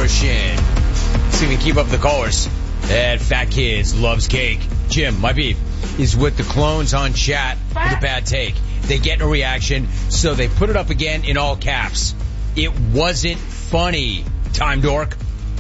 portion. See if we can keep up the callers. That Fat Kids Loves Cake. Jim, my beef is with the clones on chat with a bad take. They get no reaction, so they put it up again in all caps. It wasn't funny, time dork.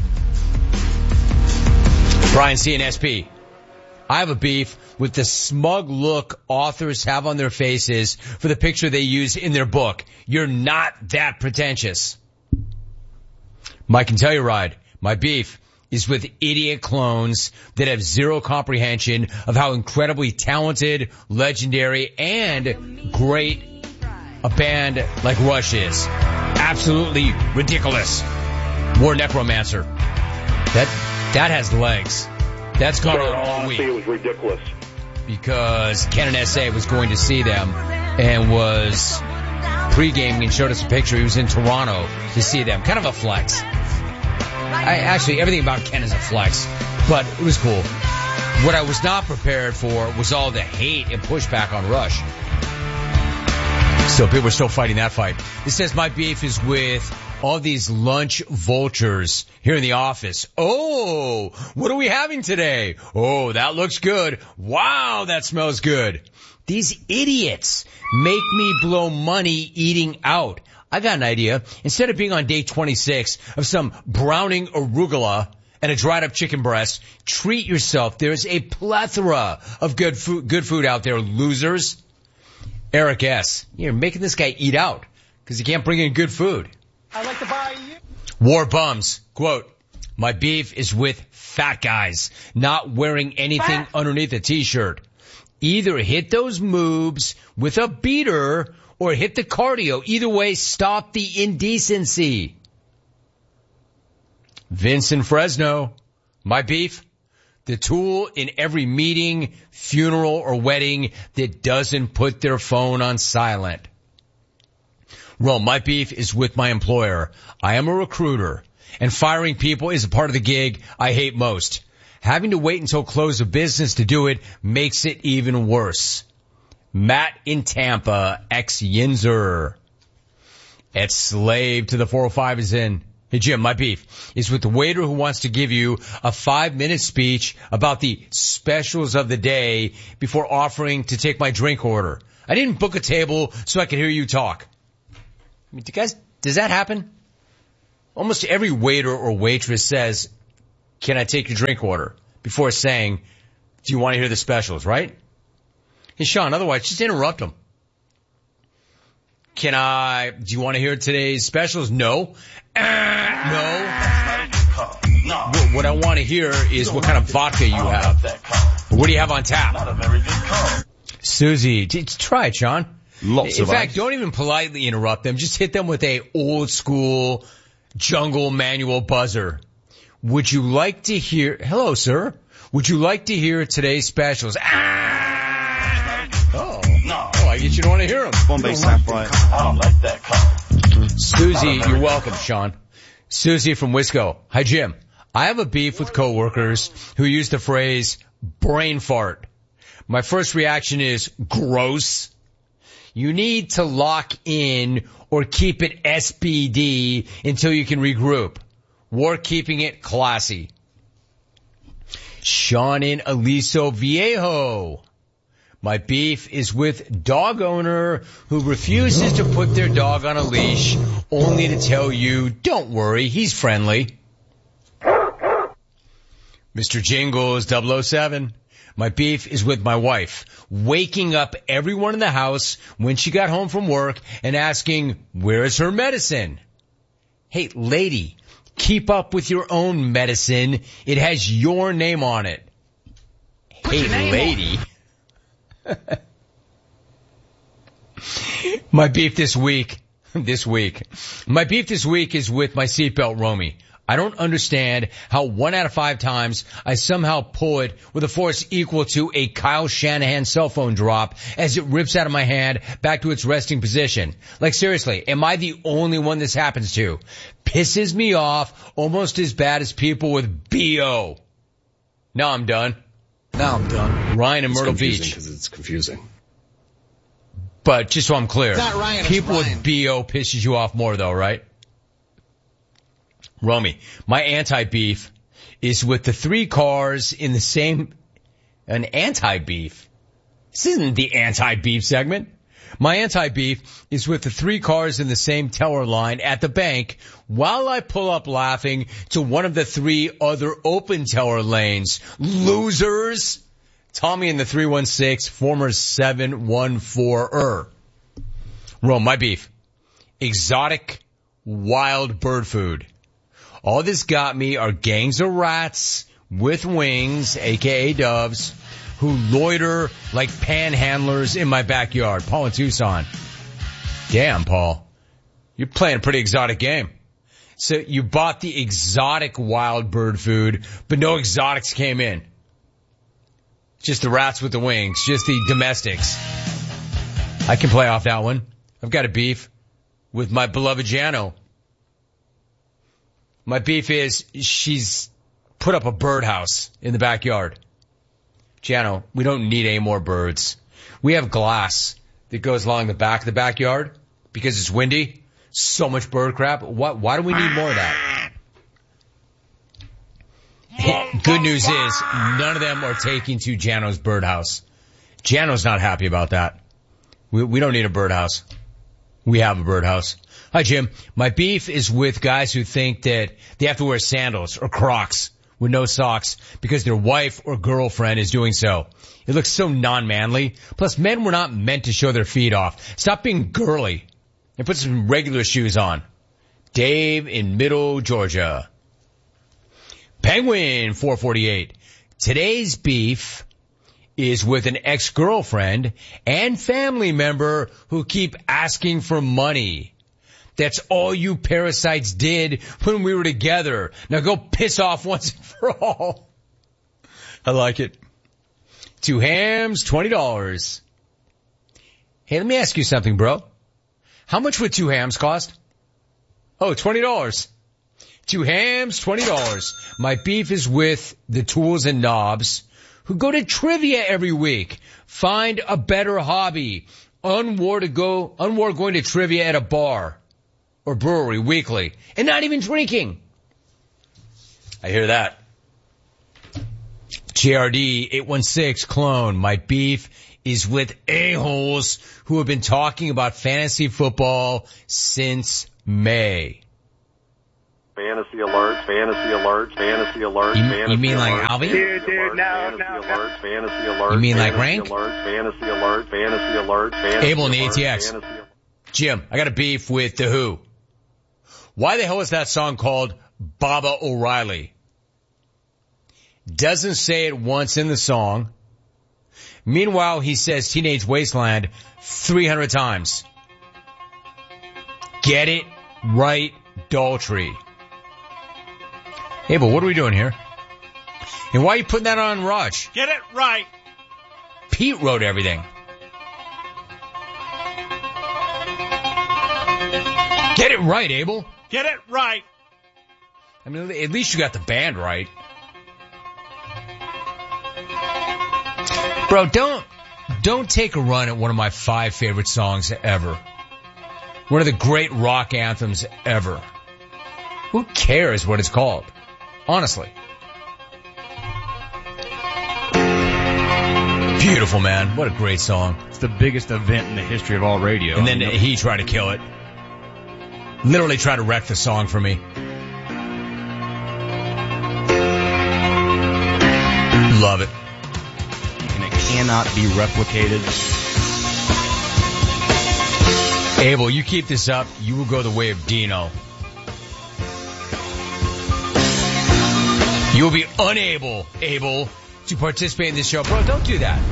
Brian C. and SP. I have a beef with the smug look authors have on their faces for the picture they use in their book. You're not that pretentious. Mike and Telluride. My beef is with idiot clones that have zero comprehension of how incredibly talented, legendary, and great a band like Rush is. Absolutely ridiculous. War Necromancer. That has legs. That's gone on all week. It was ridiculous. Because Ken and SA was going to see them and was pre-gaming and showed us a picture. He was in Toronto to see them. Kind of a flex. Actually, everything about Ken is a flex, but it was cool. What I was not prepared for was all the hate and pushback on Rush. So people are still fighting that fight. It says my beef is with all these lunch vultures here in the office. Oh, what are we having today? Oh, that looks good. Wow, that smells good. These idiots make me blow money eating out. I got an idea. Instead of being on day 26 of some browning arugula and a dried up chicken breast, treat yourself. There's a plethora of good food out there, losers. Eric S. You're making this guy eat out because he can't bring in good food. I'd like to buy you. War bums. Quote, my beef is with fat guys not wearing anything underneath a t-shirt. Either hit those moves with a beater or hit the cardio. Either way, stop the indecency. Vincent Fresno. My beef. The tool in every meeting, funeral, or wedding that doesn't put their phone on silent. Rome, my beef is with my employer. I am a recruiter, and firing people is a part of the gig I hate most. Having to wait until close of business to do it makes it even worse. Matt in Tampa, ex-Yinzer. At Slave to the 405 is in. Hey Jim, my beef is with the waiter who wants to give you a 5-minute speech about the specials of the day before offering to take my drink order. I didn't book a table so I could hear you talk. I mean, does that happen? Almost every waiter or waitress says, can I take your drink order? Before saying, do you want to hear the specials, right? Hey Sean, otherwise just interrupt them. Do you want to hear today's specials? No. No. What I want to hear is what kind of vodka you have. What do you have on tap? Susie, try it, Sean. In fact, don't even politely interrupt them. Just hit them with a old school jungle manual buzzer. Would you like to hear, hello sir, would you like to hear today's specials? I guess you don't want to hear them. Bombay Sapphire. I don't like that color. Susie, you're welcome, Sean. Susie from Wisco. Hi, Jim. I have a beef with coworkers who use the phrase brain fart. My first reaction is gross. You need to lock in or keep it SBD until you can regroup. Or keeping it classy. Sean in Aliso Viejo. My beef is with dog owner who refuses to put their dog on a leash only to tell you, don't worry, he's friendly. Mr. Jingles 007. My beef is with my wife, waking up everyone in the house when she got home from work and asking, where's her medicine? Hey, lady, keep up with your own medicine. It has your name on it. Hey, lady. My beef this week is with my seatbelt Romy. I don't understand how 1 out of 5 times I somehow pull it with a force equal to a Kyle Shanahan cell phone drop as it rips out of my hand back to its resting position. Like seriously, am I the only one this happens to? Pisses me off almost as bad as people with BO. Now I'm done. Ryan in Myrtle Beach. Because it's confusing. But just so I'm clear, It's not Ryan, people it's Ryan. with BO pisses you off more though, right? Romy, my anti-beef is with the 3 cars in the same, an anti-beef. This isn't the anti-beef segment. My anti-beef is with the 3 cars in the same teller line at the bank while I pull up laughing to one of the 3 other open teller lanes. Losers! Tommy in the 316, former 714er. Rome, my beef. Exotic, wild bird food. All this got me are gangs of rats with wings, aka doves, who loiter like panhandlers in my backyard. Paul in Tucson. Damn, Paul. You're playing a pretty exotic game. So you bought the exotic wild bird food, but no exotics came in. Just the rats with the wings, just the domestics. I can play off that one. I've got a beef with my beloved Jano. My beef is she's put up a birdhouse in the backyard. Jano, we don't need any more birds. We have glass that goes along the back of the backyard because it's windy. So much bird crap. Why do we need more of that? Good news is none of them are taking to Jano's birdhouse. Jano's not happy about that. We don't need a birdhouse. We have a birdhouse. Hi, Jim. My beef is with guys who think that they have to wear sandals or Crocs with no socks because their wife or girlfriend is doing so. It looks so non-manly. Plus, men were not meant to show their feet off. Stop being girly and put some regular shoes on. Dave in Middle Georgia. Penguin 448. Today's beef is with an ex-girlfriend and family member who keep asking for money. That's all you parasites did when we were together. Now go piss off once and for all. I like it. 2 hams, $20. Hey, let me ask you something, bro. How much would 2 hams cost? Oh, $20. 2 hams, $20. My beef is with the tools and knobs who go to trivia every week. Find a better hobby. Unwar going to trivia at a bar or brewery weekly and not even drinking. I hear that. JRD 816 clone. My beef is with a-holes who have been talking about fantasy football since May. Fantasy alert, fantasy alert, fantasy alert. You mean like Alvin? Dude, no. Fantasy alert. You mean like Rank? Fantasy alert, fantasy alert, fantasy Abel in the alert, ATX. fantasy- Jim, I got a beef with The Who. Why the hell is that song called Baba O'Reilly? Doesn't say it once in the song. Meanwhile, he says Teenage Wasteland 300 times. Get it right, Daltrey. Abel, what are we doing here? And why are you putting that on Raj? Get it right. Pete wrote everything. Get it right, Abel. Get it right. I mean, at least you got the band right. Bro, don't take a run at one of my 5 favorite songs ever. One of the great rock anthems ever. Who cares what it's called? Honestly. Beautiful, man. What a great song. It's the biggest event in the history of all radio. And then he tried to kill it. Literally tried to wreck the song for me. Love it. And it cannot be replicated. Abel, you keep this up, you will go the way of Dino. You will be unable, Abel, to participate in this show. Bro, don't do that.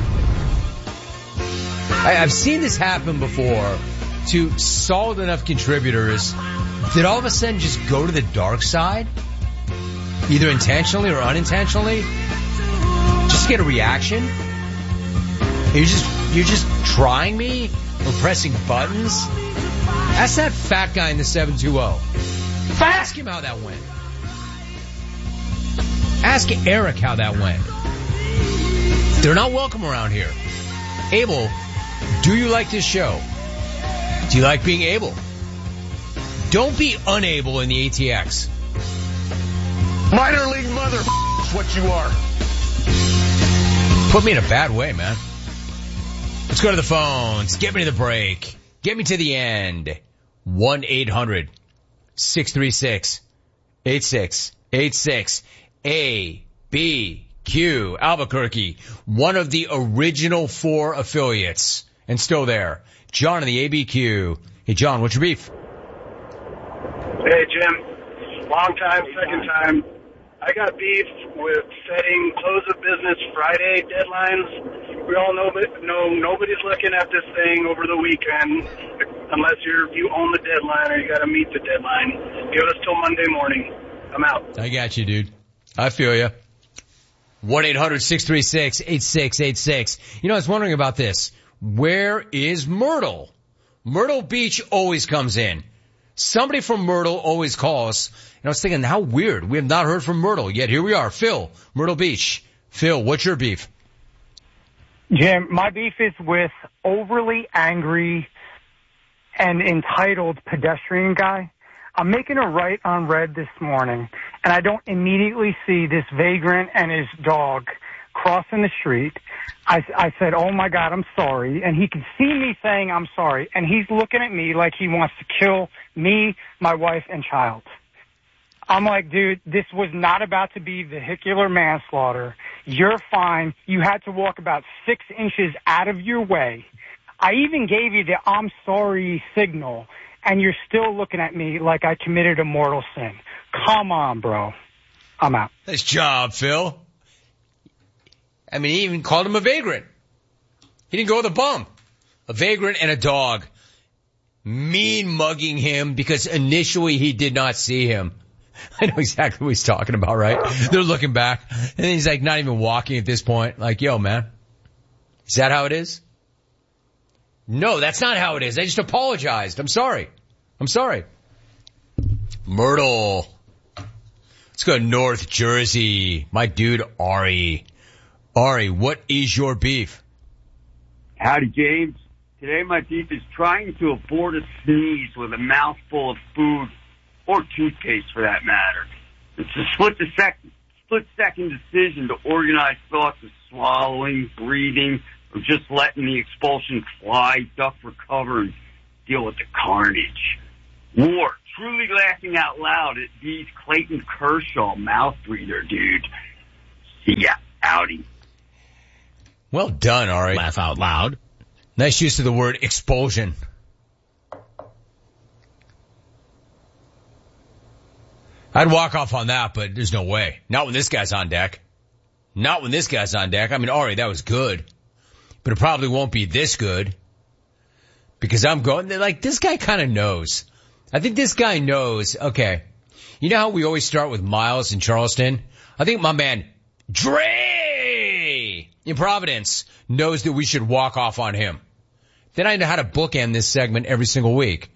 I've seen this happen before to solid enough contributors that all of a sudden just go to the dark side, either intentionally or unintentionally, just get a reaction. You're just trying me or pressing buttons. Ask that fat guy in the 720. Ask him how that went. Ask Eric how that went. They're not welcome around here. Abel, do you like this show? Do you like being able? Don't be unable in the ATX. Minor league mother is what you are. Put me in a bad way, man. Let's go to the phones. Get me to the break. Get me to the end. 1-800-636-8686. ABQ Albuquerque. One of the original 4 affiliates. And still there. John in the ABQ. Hey, John, what's your beef? Hey, Jim. Long time, second time. I got beef with setting close of business Friday deadlines. We all know nobody's looking at this thing over the weekend unless you own the deadline or you got to meet the deadline. Give us till Monday morning. I'm out. I got you, dude. I feel you. 1-800-636-8686. You know, I was wondering about this. Where is Myrtle? Myrtle Beach always comes in. Somebody from Myrtle always calls. And I was thinking, how weird. We have not heard from Myrtle, yet here we are. Phil, Myrtle Beach. Phil, what's your beef? Jim, my beef is with overly angry and entitled pedestrian guy. I'm making a right on red this morning, and I don't immediately see this vagrant and his dog crossing the street. I said, oh, my God, I'm sorry. And he can see me saying I'm sorry, and he's looking at me like he wants to kill me, my wife, and child. I'm like, dude, this was not about to be vehicular manslaughter. You're fine. You had to walk about 6 inches out of your way. I even gave you the I'm sorry signal, and you're still looking at me like I committed a mortal sin. Come on, bro. I'm out. Nice job, Phil. I mean, he even called him a vagrant. He didn't go with a bum. A vagrant and a dog. Mean mugging him because initially he did not see him. I know exactly what he's talking about, right? They're looking back, and he's like not even walking at this point. Like, yo, man, is that how it is? No, that's not how it is. I just apologized. I'm sorry. Myrtle. Let's go to North Jersey. My dude, Ari. Ari, what is your beef? Howdy, James. Today my beef is trying to afford a sneeze with a mouthful of food or toothpaste for that matter. It's a split-second decision to organize thoughts of swallowing, breathing, or just letting the expulsion fly, duck for cover, and deal with the carnage. War. Truly laughing out loud at these Clayton Kershaw mouth breather, dude. See ya. Howdy. Well done, Ari. Laugh out loud. Nice use of the word expulsion. I'd walk off on that, but there's no way. Not when this guy's on deck. I mean, Ari, that was good. But it probably won't be this good. Because I'm going, like, this guy kind of knows. I think this guy knows, okay. You know how we always start with Miles in Charleston? I think my man, Dre, in Providence, knows that we should walk off on him. Then I know how to bookend this segment every single week.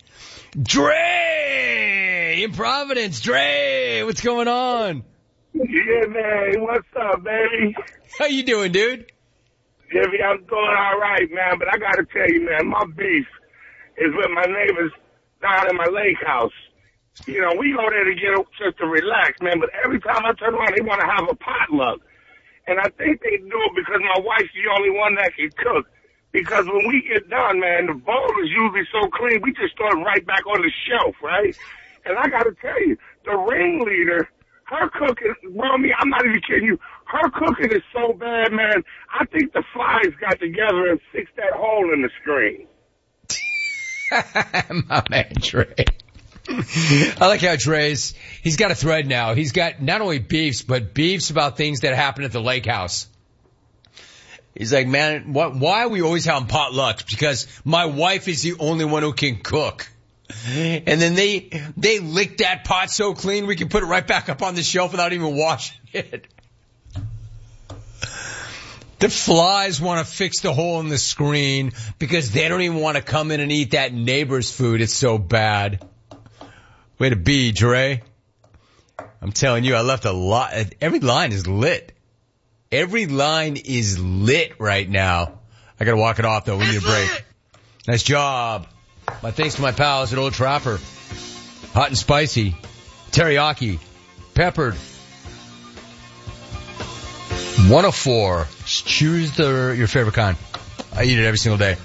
Dre, in Providence, Dre, what's going on? Yeah, man. What's up, baby? How you doing, dude? Jimmy, I'm doing all right, man. But I got to tell you, man, my beef is with my neighbors down in my lake house. You know, we go there to just to relax, man. But every time I turn around, they want to have a potluck. And I think they do it because my wife's the only one that can cook. Because when we get done, man, the bowl is usually so clean, we just throw it right back on the shelf, right? And I got to tell you, the ringleader, her cooking, Romy, I'm not even kidding you, her cooking is so bad, man. I think the flies got together and fixed that hole in the screen. My man, Dre. I like how he's got a thread now. He's got not only beefs, but beefs about things that happen at the lake house. He's like, man, why are we always having potlucks? Because my wife is the only one who can cook. And then they lick that pot so clean we can put it right back up on the shelf without even washing it. The flies want to fix the hole in the screen because they don't even want to come in and eat that neighbor's food. It's so bad. Way to be, Dre. I'm telling you, I left a lot. Every line is lit. Every line is lit right now. I gotta walk it off though. We need a break. Nice job. My thanks to my pals at Old Trapper. Hot and spicy. Teriyaki. Peppered. 104. Choose your favorite kind. I eat it every single day.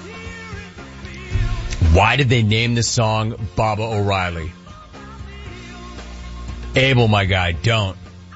Why did they name this song Baba O'Reilly? Abel, my guy, don't.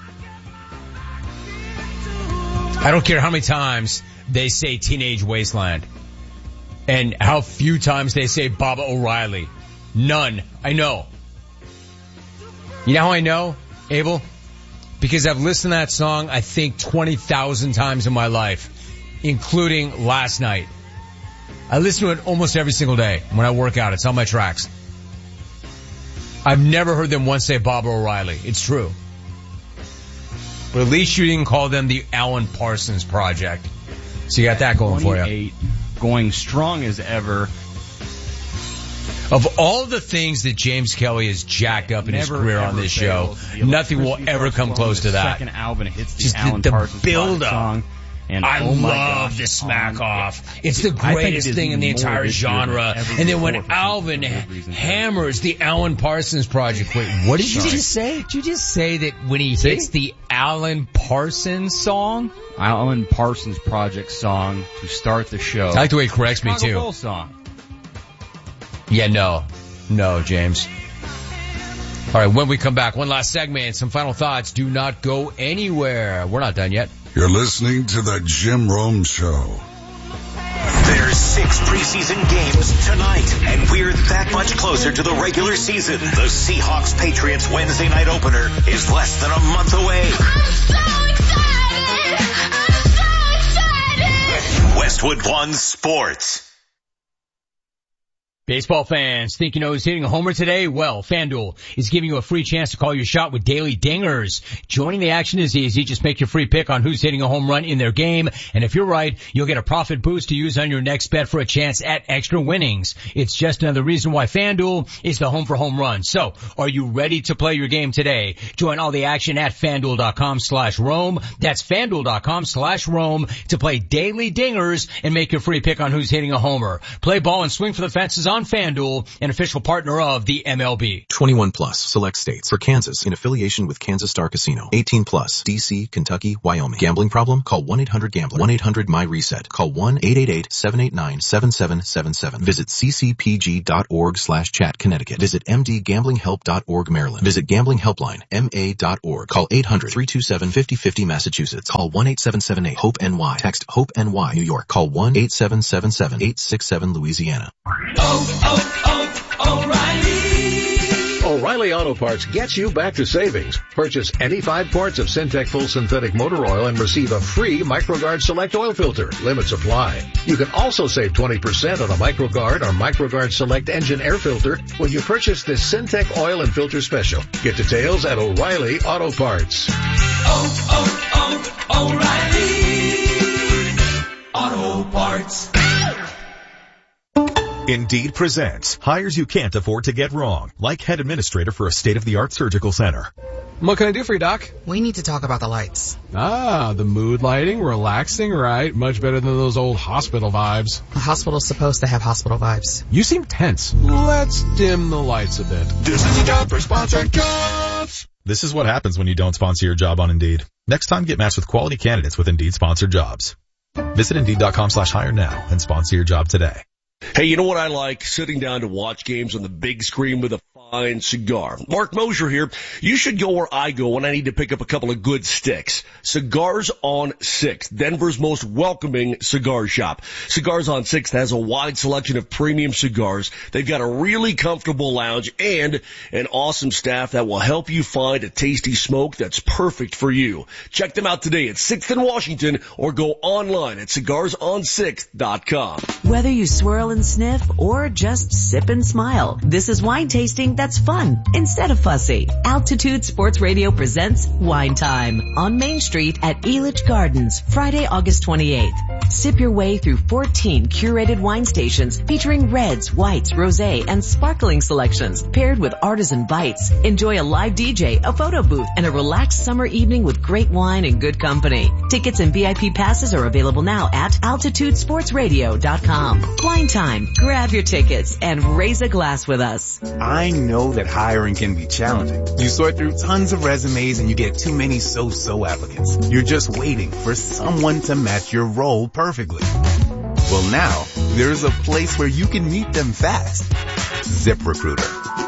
I don't care how many times they say Teenage Wasteland and how few times they say Baba O'Reilly. None. I know. You know how I know, Abel? Because I've listened to that song, I think, 20,000 times in my life, including last night. I listen to it almost every single day when I work out. It's on my tracks. I've never heard them once say Baba O'Reilly. It's true. But at least you didn't call them the Alan Parsons Project. So you got that going for you. Going strong as ever. Of all the things that James Kelly has jacked up in his career on this show, nothing will ever come close to that. Second album hits the Just Alan the Parsons build-up. song. And I oh my love gosh, the smack off. it It's the greatest thing in the entire genre. And then when before, Alvin hammers the Alan Parsons Project, wait, what did you just say? Did you just say that when he hits the Alan Parsons song? Alan Parsons Project song to start the show. I like the way he corrects me Chicago too. Bulls song. Yeah, no, James. All right, when we come back, one last segment, some final thoughts. Do not go anywhere. We're not done yet. You're listening to the Jim Rome Show. There's 6 preseason games tonight, and we're that much closer to the regular season. The Seahawks-Patriots Wednesday night opener is less than a month away. I'm so excited! I'm so excited! Westwood One Sports. Baseball fans, think you know who's hitting a homer today? Well, FanDuel is giving you a free chance to call your shot with daily dingers. Joining the action is easy. Just make your free pick on who's hitting a home run in their game. And if you're right, you'll get a profit boost to use on your next bet for a chance at extra winnings. It's just another reason why FanDuel is the home for home runs. So, are you ready to play your game today? Join all the action at FanDuel.com/Rome. That's FanDuel.com/Rome to play daily dingers and make your free pick on who's hitting a homer. Play ball and swing for the fences on FanDuel, an official partner of the MLB. 21 plus, select states. For Kansas, in affiliation with Kansas Star Casino. 18 plus, D.C., Kentucky, Wyoming. Gambling problem? Call 1-800-GAMBLER. 1-800-MY-RESET. Call 1-888-789-7777. Visit ccpg.org/chat, Connecticut. Visit mdgamblinghelp.org, Maryland. Visit Gambling Helpline, ma.org. Call 800-327-5050, Massachusetts. Call 1-8778-HOPE-NY. Text HOPE-NY, New York. Call 1-877-867, Louisiana. O'Reilly Auto Parts gets you back to savings. Purchase any 5 quarts of Syntec Full Synthetic Motor Oil and receive a free MicroGuard Select Oil Filter. Limits apply. You can also save 20% on a MicroGuard or MicroGuard Select Engine Air Filter when you purchase this Syntec Oil and Filter Special. Get details at O'Reilly Auto Parts. O'Reilly Auto Parts. Indeed presents hires you can't afford to get wrong, like head administrator for a state-of-the-art surgical center. What can I do for you, Doc? We need to talk about the lights. Ah, the mood lighting, relaxing, right? Much better than those old hospital vibes. A hospital's supposed to have hospital vibes. You seem tense. Let's dim the lights a bit. This is a job for sponsored jobs. This is what happens when you don't sponsor your job on Indeed. Next time, get matched with quality candidates with Indeed sponsored jobs. Visit Indeed.com/hire now and sponsor your job today. Hey, you know what I like? Sitting down to watch games on the big screen with a fine cigar. Mark Mosier here. You should go where I go when I need to pick up a couple of good sticks. Cigars on 6th, Denver's most welcoming cigar shop. Cigars on 6th has a wide selection of premium cigars. They've got a really comfortable lounge and an awesome staff that will help you find a tasty smoke that's perfect for you. Check them out today at 6th and Washington or go online at cigarsonsixth.com. Whether you swirl and sniff or just sip and smile, this is wine tasting that's fun instead of fussy. Altitude Sports Radio presents Wine Time on Main Street at Elitch Gardens, Friday, August 28th. Sip your way through 14 curated wine stations featuring reds, whites, rosé, and sparkling selections paired with artisan bites. Enjoy a live DJ, a photo booth, and a relaxed summer evening with great wine and good company. Tickets and VIP passes are available now at AltitudeSportsRadio.com. Wine time. Grab your tickets and raise a glass with us. I know that hiring can be challenging. You sort through tons of resumes and you get too many so-so applicants. You're just waiting for someone to match your role perfectly. Well, now there's a place where you can meet them fast. ZipRecruiter.